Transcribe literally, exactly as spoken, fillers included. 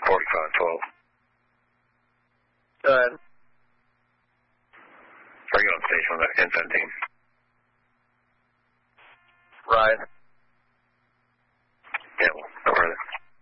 forty-five twelve. Go ahead. Are you on station with N seventeen?